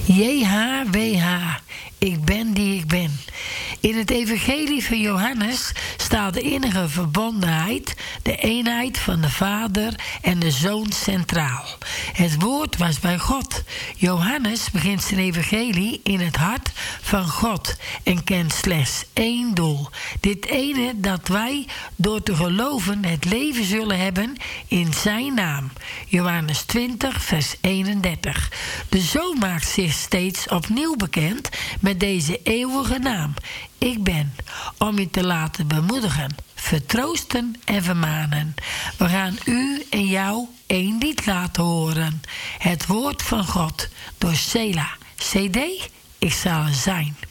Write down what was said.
JHWH, ik ben die ik ben. In het evangelie van Johannes staat de innige verbondenheid, de eenheid van de Vader en de Zoon centraal. Het woord was bij God. Johannes begint zijn evangelie in het hart van God en kent slechts één doel. Dit ene dat wij door te geloven het leven zullen hebben in zijn naam. Johannes 20 vers 31. De Zoon maakt zich steeds opnieuw bekend met deze eeuwige naam. Ik ben, om je te laten bemoedigen, vertroosten en vermanen. We gaan u en jou één lied laten horen. Het woord van God door Sela. CD, ik zal er zijn.